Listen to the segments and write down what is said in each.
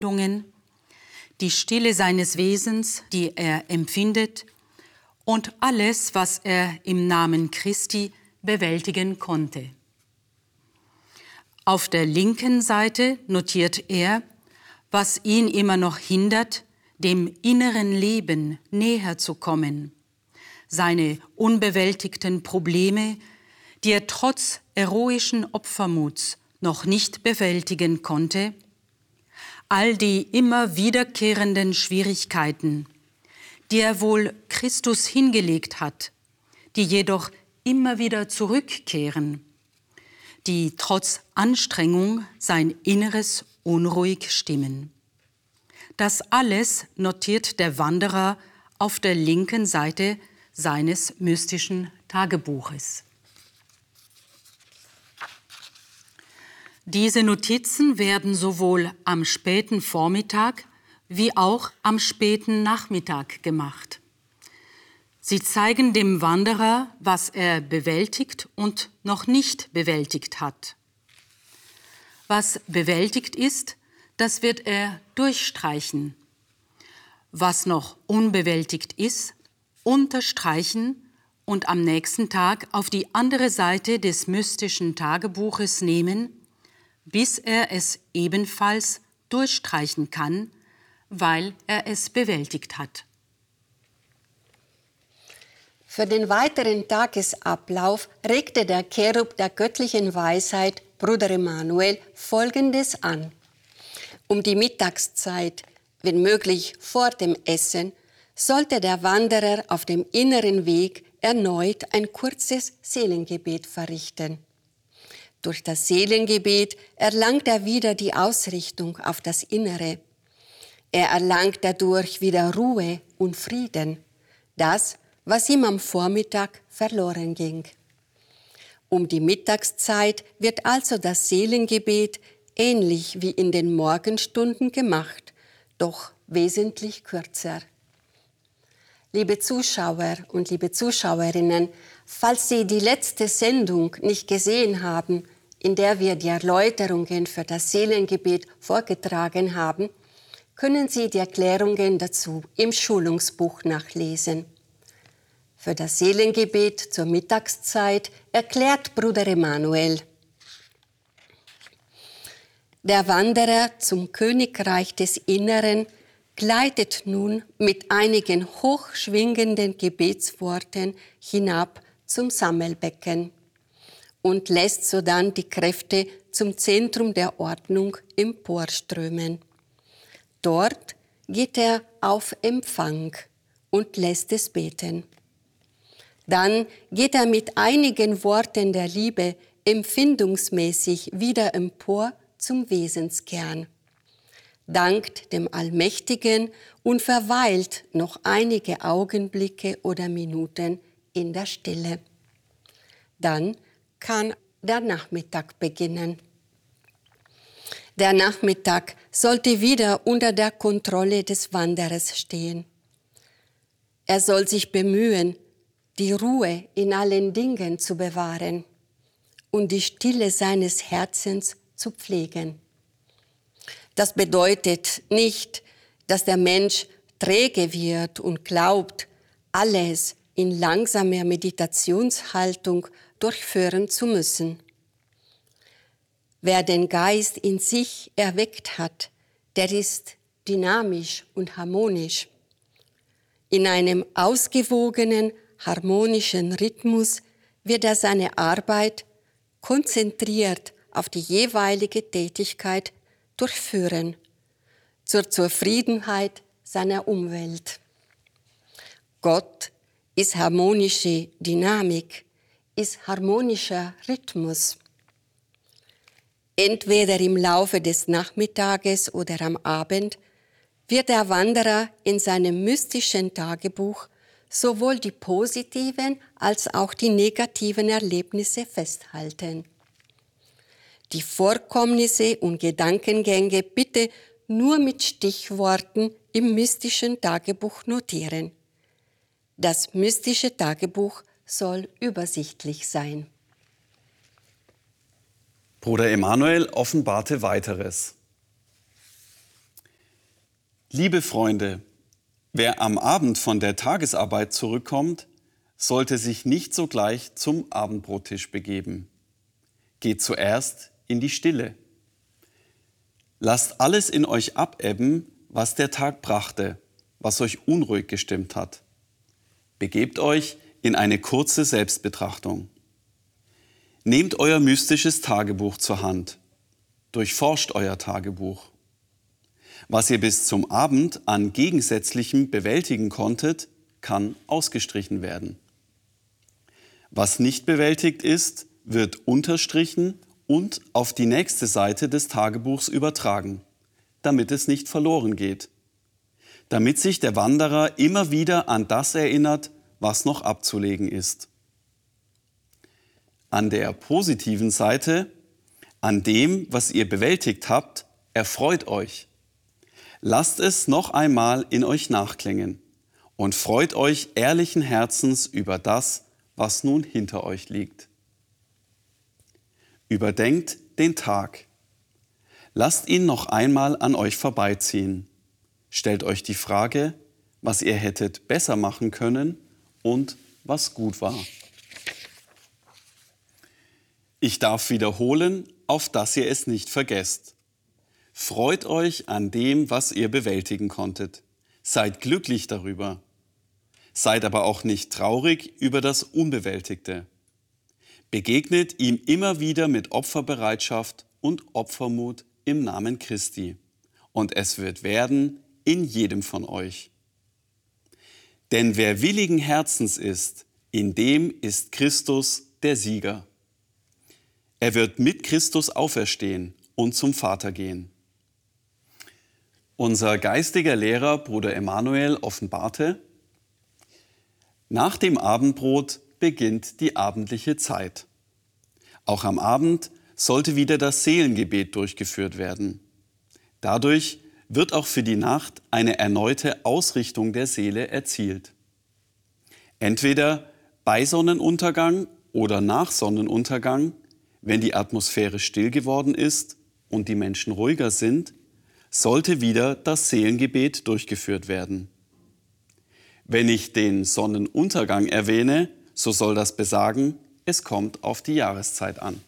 die Stille seines Wesens, die er empfindet, und alles, was er im Namen Christi bewältigen konnte. Auf der linken Seite notiert er, was ihn immer noch hindert, dem inneren Leben näher zu kommen, seine unbewältigten Probleme, die er trotz heroischen Opfermuts noch nicht bewältigen konnte, all die immer wiederkehrenden Schwierigkeiten, die er wohl Christus hingelegt hat, die jedoch immer wieder zurückkehren, die trotz Anstrengung sein Inneres unruhig stimmen. Das alles notiert der Wanderer auf der linken Seite seines mystischen Tagebuches. Diese Notizen werden sowohl am späten Vormittag wie auch am späten Nachmittag gemacht. Sie zeigen dem Wanderer, was er bewältigt und noch nicht bewältigt hat. Was bewältigt ist, das wird er durchstreichen. Was noch unbewältigt ist, unterstreichen und am nächsten Tag auf die andere Seite des mystischen Tagebuches nehmen, bis er es ebenfalls durchstreichen kann, weil er es bewältigt hat. Für den weiteren Tagesablauf regte der Cherub der göttlichen Weisheit, Bruder Emanuel, Folgendes an. Um die Mittagszeit, wenn möglich vor dem Essen, sollte der Wanderer auf dem inneren Weg erneut ein kurzes Seelengebet verrichten. Durch das Seelengebet erlangt er wieder die Ausrichtung auf das Innere. Er erlangt dadurch wieder Ruhe und Frieden, das, was ihm am Vormittag verloren ging. Um die Mittagszeit wird also das Seelengebet ähnlich wie in den Morgenstunden gemacht, doch wesentlich kürzer. Liebe Zuschauer und liebe Zuschauerinnen, falls Sie die letzte Sendung nicht gesehen haben, in der wir die Erläuterungen für das Seelengebet vorgetragen haben, können Sie die Erklärungen dazu im Schulungsbuch nachlesen. Für das Seelengebet zur Mittagszeit erklärt Bruder Emanuel: Der Wanderer zum Königreich des Inneren gleitet nun mit einigen hochschwingenden Gebetsworten hinab zum Sammelbecken und lässt sodann die Kräfte zum Zentrum der Ordnung emporströmen. Dort geht er auf Empfang und lässt es beten. Dann geht er mit einigen Worten der Liebe empfindungsmäßig wieder empor zum Wesenskern, dankt dem Allmächtigen und verweilt noch einige Augenblicke oder Minuten in der Stille. Dann kann der Nachmittag beginnen. Der Nachmittag sollte wieder unter der Kontrolle des Wanderers stehen. Er soll sich bemühen, die Ruhe in allen Dingen zu bewahren und die Stille seines Herzens zu pflegen. Das bedeutet nicht, dass der Mensch träge wird und glaubt, alles in langsamer Meditationshaltung durchführen zu müssen. Wer den Geist in sich erweckt hat, der ist dynamisch und harmonisch. In einem ausgewogenen, harmonischen Rhythmus wird er seine Arbeit konzentriert auf die jeweilige Tätigkeit durchführen, zur Zufriedenheit seiner Umwelt. Gott ist harmonische Dynamik, ist harmonischer Rhythmus. Entweder im Laufe des Nachmittages oder am Abend wird der Wanderer in seinem mystischen Tagebuch sowohl die positiven als auch die negativen Erlebnisse festhalten. Die Vorkommnisse und Gedankengänge bitte nur mit Stichworten im mystischen Tagebuch notieren. Das mystische Tagebuch soll übersichtlich sein. Bruder Emanuel offenbarte Weiteres. Liebe Freunde, wer am Abend von der Tagesarbeit zurückkommt, sollte sich nicht sogleich zum Abendbrottisch begeben. Geht zuerst in die Stille. Lasst alles in euch abebben, was der Tag brachte, was euch unruhig gestimmt hat. Begebt euch in eine kurze Selbstbetrachtung. Nehmt euer mystisches Tagebuch zur Hand. Durchforscht euer Tagebuch. Was ihr bis zum Abend an Gegensätzlichem bewältigen konntet, kann ausgestrichen werden. Was nicht bewältigt ist, wird unterstrichen und auf die nächste Seite des Tagebuchs übertragen, damit es nicht verloren geht. Damit sich der Wanderer immer wieder an das erinnert, was noch abzulegen ist. An der positiven Seite, an dem, was ihr bewältigt habt, erfreut euch. Lasst es noch einmal in euch nachklingen und freut euch ehrlichen Herzens über das, was nun hinter euch liegt. Überdenkt den Tag. Lasst ihn noch einmal an euch vorbeiziehen. Stellt euch die Frage, was ihr hättet besser machen können und was gut war. Ich darf wiederholen, auf dass ihr es nicht vergesst. Freut euch an dem, was ihr bewältigen konntet. Seid glücklich darüber. Seid aber auch nicht traurig über das Unbewältigte. Begegnet ihm immer wieder mit Opferbereitschaft und Opfermut im Namen Christi. Und es wird werden in jedem von euch. Denn wer willigen Herzens ist, in dem ist Christus der Sieger. Er wird mit Christus auferstehen und zum Vater gehen. Unser geistiger Lehrer, Bruder Emanuel, offenbarte: Nach dem Abendbrot beginnt die abendliche Zeit. Auch am Abend sollte wieder das Seelengebet durchgeführt werden. Dadurch wird auch für die Nacht eine erneute Ausrichtung der Seele erzielt. Entweder bei Sonnenuntergang oder nach Sonnenuntergang, wenn die Atmosphäre still geworden ist und die Menschen ruhiger sind, sollte wieder das Seelengebet durchgeführt werden. Wenn ich den Sonnenuntergang erwähne, so soll das besagen, es kommt auf die Jahreszeit an.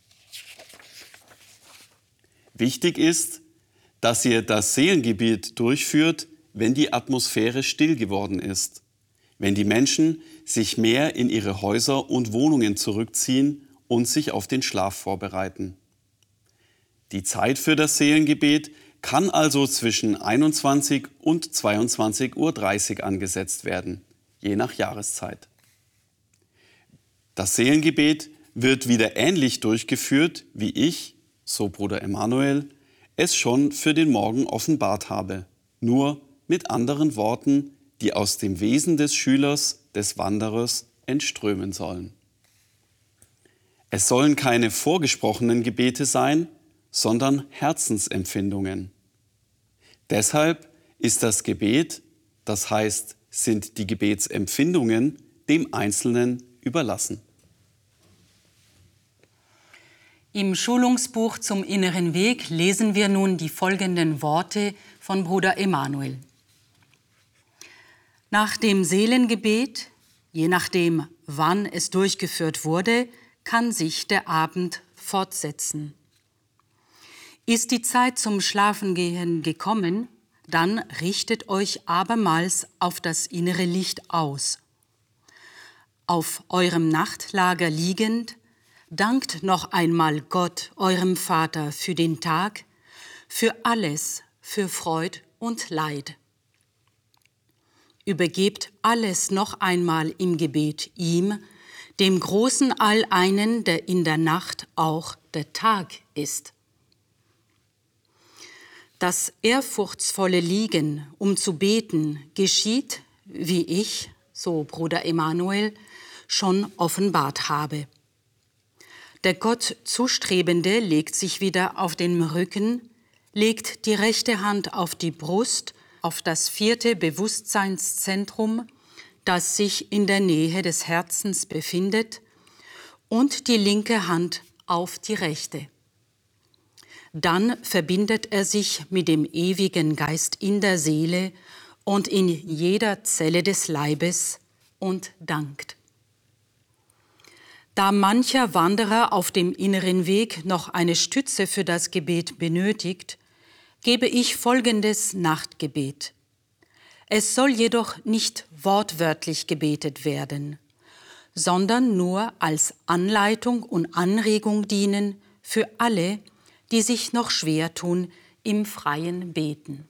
Wichtig ist, dass ihr das Seelengebet durchführt, wenn die Atmosphäre still geworden ist, wenn die Menschen sich mehr in ihre Häuser und Wohnungen zurückziehen und sich auf den Schlaf vorbereiten. Die Zeit für das Seelengebet kann also zwischen 21 und 22:30 Uhr angesetzt werden, je nach Jahreszeit. Das Seelengebet wird wieder ähnlich durchgeführt, wie ich, so Bruder Emanuel, es schon für den Morgen offenbart habe, nur mit anderen Worten, die aus dem Wesen des Schülers, des Wanderers entströmen sollen. Es sollen keine vorgesprochenen Gebete sein, sondern Herzensempfindungen. Deshalb ist das Gebet, das heißt, sind die Gebetsempfindungen, dem Einzelnen überlassen. Im Schulungsbuch zum inneren Weg lesen wir nun die folgenden Worte von Bruder Emanuel. Nach dem Seelengebet, je nachdem, wann es durchgeführt wurde, kann sich der Abend fortsetzen. Ist die Zeit zum Schlafengehen gekommen, dann richtet euch abermals auf das innere Licht aus. Auf eurem Nachtlager liegend, dankt noch einmal Gott, eurem Vater, für den Tag, für alles, für Freud und Leid. Übergebt alles noch einmal im Gebet ihm, dem großen Alleinen, der in der Nacht auch der Tag ist. Das ehrfurchtsvolle Liegen, um zu beten, geschieht, wie ich, so Bruder Emanuel, schon offenbart habe. Der Gott Zustrebende legt sich wieder auf den Rücken, legt die rechte Hand auf die Brust, auf das 4. Bewusstseinszentrum, das sich in der Nähe des Herzens befindet, und die linke Hand auf die rechte. Dann verbindet er sich mit dem ewigen Geist in der Seele und in jeder Zelle des Leibes und dankt. Da mancher Wanderer auf dem inneren Weg noch eine Stütze für das Gebet benötigt, gebe ich folgendes Nachtgebet. Es soll jedoch nicht wortwörtlich gebetet werden, sondern nur als Anleitung und Anregung dienen für alle, die sich noch schwer tun im freien Beten.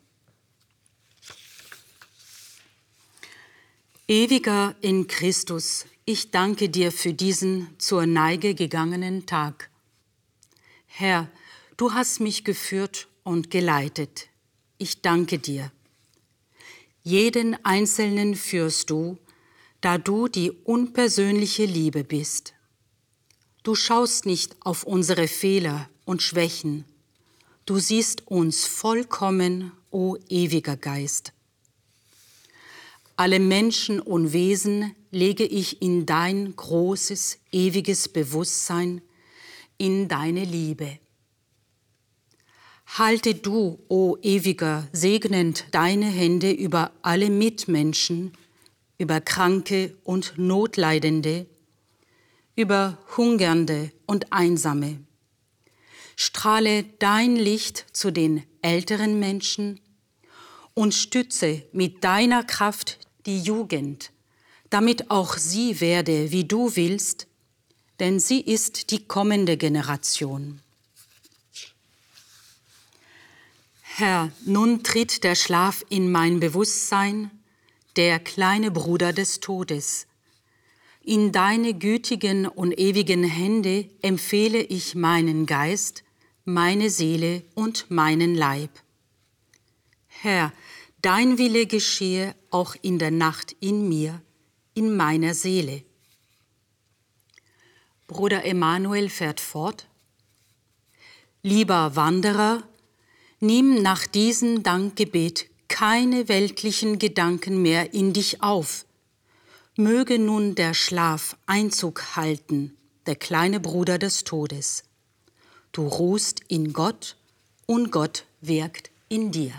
Ewiger in Christus, ich danke dir für diesen zur Neige gegangenen Tag. Herr, du hast mich geführt und geleitet. Ich danke dir. Jeden Einzelnen führst du, da du die unpersönliche Liebe bist. Du schaust nicht auf unsere Fehler und Schwächen. Du siehst uns vollkommen, o ewiger Geist. Alle Menschen und Wesen lege ich in dein großes, ewiges Bewusstsein, in deine Liebe. Halte du, o Ewiger, segnend deine Hände über alle Mitmenschen, über Kranke und Notleidende, über Hungernde und Einsame. Strahle dein Licht zu den älteren Menschen und stütze mit deiner Kraft die Jugend, damit auch sie werde, wie du willst, denn sie ist die kommende Generation. Herr, nun tritt der Schlaf in mein Bewusstsein, der kleine Bruder des Todes. In deine gütigen und ewigen Hände empfehle ich meinen Geist, meine Seele und meinen Leib. Herr, dein Wille geschehe auch in der Nacht in mir, in meiner Seele. Bruder Emanuel fährt fort. Lieber Wanderer, nimm nach diesem Dankgebet keine weltlichen Gedanken mehr in dich auf. Möge nun der Schlaf Einzug halten, der kleine Bruder des Todes. Du ruhst in Gott und Gott wirkt in dir.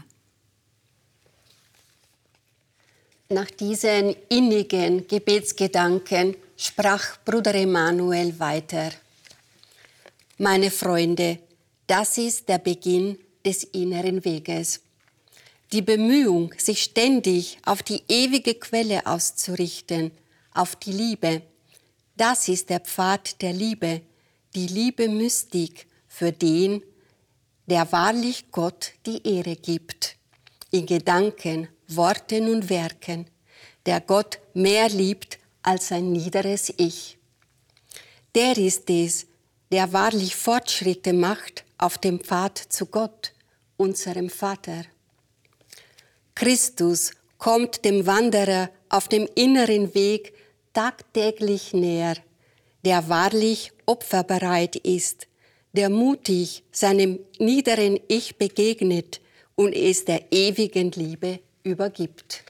Nach diesen innigen Gebetsgedanken sprach Bruder Emanuel weiter. Meine Freunde, das ist der Beginn des inneren Weges. Die Bemühung, sich ständig auf die ewige Quelle auszurichten, auf die Liebe, das ist der Pfad der Liebe, die Liebe-Mystik für den, der wahrlich Gott die Ehre gibt, in Gedanken, Worten und Werken, der Gott mehr liebt als sein niederes Ich. Der ist es, der wahrlich Fortschritte macht auf dem Pfad zu Gott, unserem Vater. Christus kommt dem Wanderer auf dem inneren Weg tagtäglich näher, der wahrlich opferbereit ist, der mutig seinem niederen Ich begegnet und es der ewigen Liebe übergibt.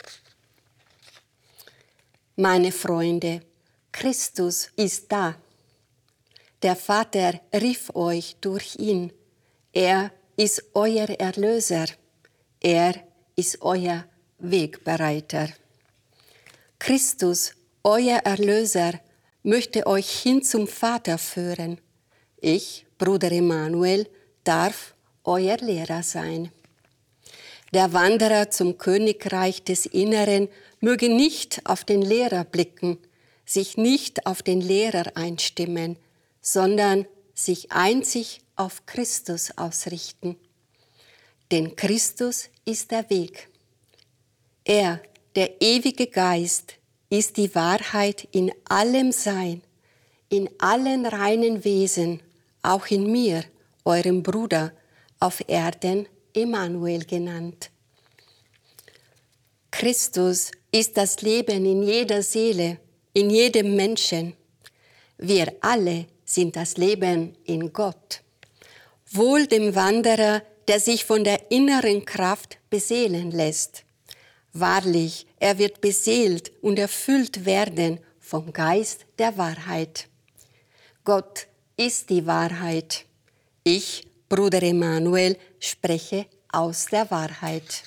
Meine Freunde, Christus ist da. Der Vater rief euch durch ihn. Er ist euer Erlöser. Er ist euer Wegbereiter. Christus, euer Erlöser, möchte euch hin zum Vater führen. Ich, Bruder Emanuel, darf euer Lehrer sein. Der Wanderer zum Königreich des Inneren möge nicht auf den Lehrer blicken, sich nicht auf den Lehrer einstimmen, sondern sich einzig auf Christus ausrichten. Denn Christus ist der Weg. Er, der ewige Geist, ist die Wahrheit in allem Sein, in allen reinen Wesen, auch in mir, eurem Bruder, auf Erden Emanuel genannt. Christus ist das Leben in jeder Seele, in jedem Menschen. Wir alle sind das Leben in Gott. Wohl dem Wanderer, der sich von der inneren Kraft beseelen lässt. Wahrlich, er wird beseelt und erfüllt werden vom Geist der Wahrheit. Gott ist die Wahrheit. Ich, Bruder Emanuel spreche aus der Wahrheit.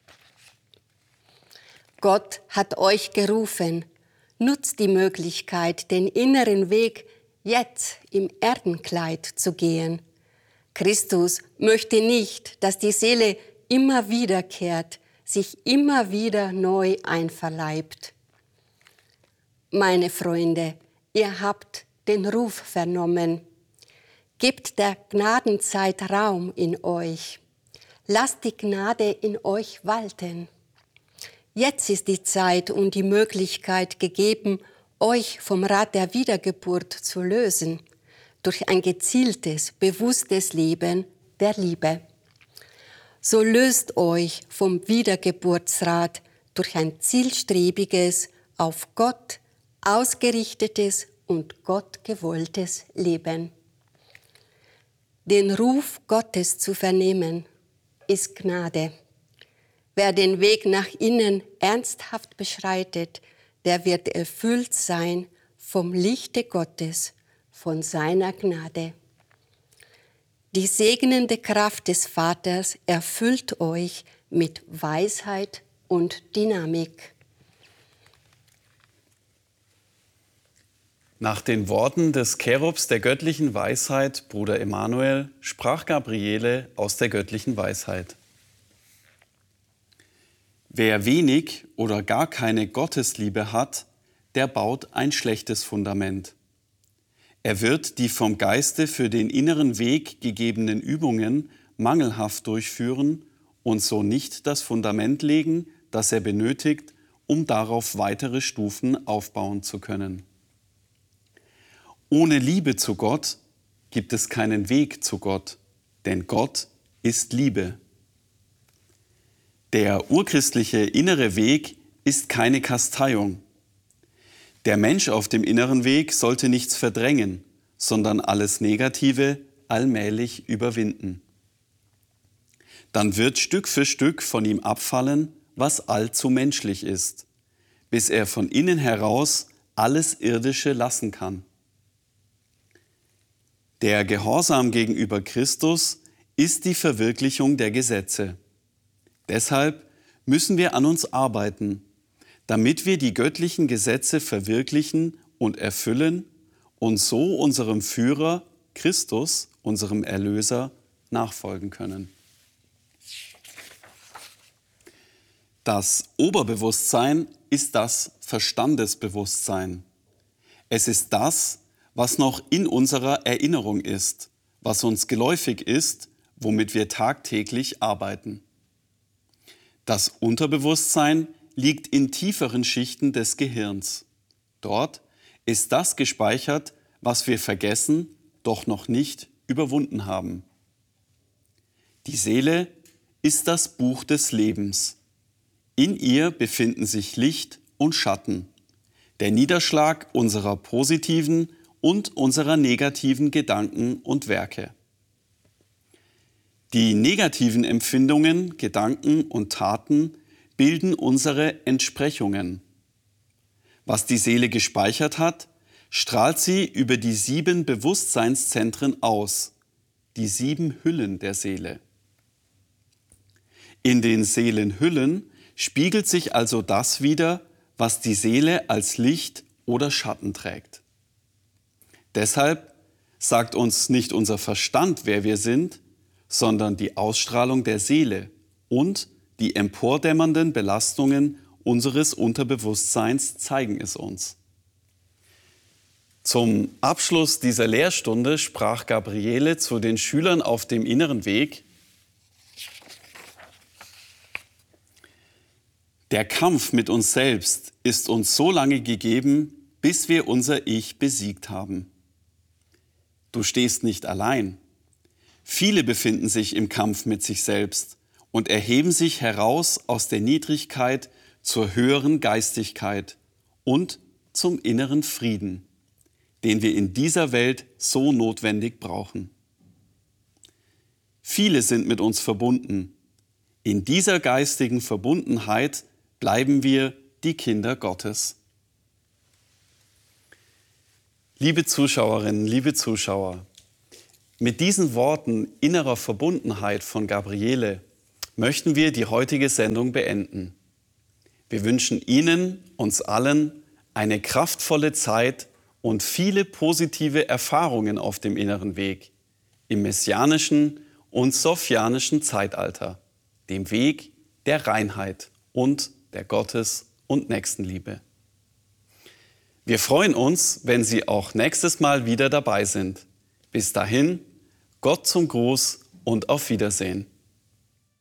Gott hat euch gerufen. Nutzt die Möglichkeit, den inneren Weg jetzt im Erdenkleid zu gehen. Christus möchte nicht, dass die Seele immer wiederkehrt, sich immer wieder neu einverleibt. Meine Freunde, ihr habt den Ruf vernommen. Gebt der Gnadenzeit Raum in euch. Lasst die Gnade in euch walten. Jetzt ist die Zeit und die Möglichkeit gegeben, euch vom Rad der Wiedergeburt zu lösen, durch ein gezieltes, bewusstes Leben der Liebe. So löst euch vom Wiedergeburtsrad durch ein zielstrebiges, auf Gott ausgerichtetes und Gott gewolltes Leben. Den Ruf Gottes zu vernehmen, ist Gnade. Wer den Weg nach innen ernsthaft beschreitet, der wird erfüllt sein vom Lichte Gottes, von seiner Gnade. Die segnende Kraft des Vaters erfüllt euch mit Weisheit und Dynamik. Nach den Worten des Cherubs der göttlichen Weisheit, Bruder Emanuel, sprach Gabriele aus der göttlichen Weisheit. Wer wenig oder gar keine Gottesliebe hat, der baut ein schlechtes Fundament. Er wird die vom Geiste für den inneren Weg gegebenen Übungen mangelhaft durchführen und so nicht das Fundament legen, das er benötigt, um darauf weitere Stufen aufbauen zu können. Ohne Liebe zu Gott gibt es keinen Weg zu Gott, denn Gott ist Liebe. Der urchristliche innere Weg ist keine Kasteiung. Der Mensch auf dem inneren Weg sollte nichts verdrängen, sondern alles Negative allmählich überwinden. Dann wird Stück für Stück von ihm abfallen, was allzu menschlich ist, bis er von innen heraus alles Irdische lassen kann. Der Gehorsam gegenüber Christus ist die Verwirklichung der Gesetze. Deshalb müssen wir an uns arbeiten, damit wir die göttlichen Gesetze verwirklichen und erfüllen und so unserem Führer, Christus, unserem Erlöser, nachfolgen können. Das Oberbewusstsein ist das Verstandesbewusstsein. Es ist das, was noch in unserer Erinnerung ist, was uns geläufig ist, womit wir tagtäglich arbeiten. Das Unterbewusstsein liegt in tieferen Schichten des Gehirns. Dort ist das gespeichert, was wir vergessen, doch noch nicht überwunden haben. Die Seele ist das Buch des Lebens. In ihr befinden sich Licht und Schatten, der Niederschlag unserer positiven und unserer negativen Gedanken und Werke. Die negativen Empfindungen, Gedanken und Taten bilden unsere Entsprechungen. Was die Seele gespeichert hat, strahlt sie über die 7 Bewusstseinszentren aus, die 7 Hüllen der Seele. In den Seelenhüllen spiegelt sich also das wider, was die Seele als Licht oder Schatten trägt. Deshalb sagt uns nicht unser Verstand, wer wir sind, sondern die Ausstrahlung der Seele und die empordämmernden Belastungen unseres Unterbewusstseins zeigen es uns. Zum Abschluss dieser Lehrstunde sprach Gabriele zu den Schülern auf dem inneren Weg: Der Kampf mit uns selbst ist uns so lange gegeben, bis wir unser Ich besiegt haben. Du stehst nicht allein. Viele befinden sich im Kampf mit sich selbst und erheben sich heraus aus der Niedrigkeit zur höheren Geistigkeit und zum inneren Frieden, den wir in dieser Welt so notwendig brauchen. Viele sind mit uns verbunden. In dieser geistigen Verbundenheit bleiben wir die Kinder Gottes. Liebe Zuschauerinnen, liebe Zuschauer, Mit diesen Worten innerer Verbundenheit von Gabriele möchten wir die heutige Sendung beenden. Wir wünschen Ihnen, uns allen, eine kraftvolle Zeit und viele positive Erfahrungen auf dem inneren Weg, im messianischen und sophianischen Zeitalter, dem Weg der Reinheit und der Gottes- und Nächstenliebe. Wir freuen uns, wenn Sie auch nächstes Mal wieder dabei sind. Bis dahin, Gott zum Gruß und auf Wiedersehen.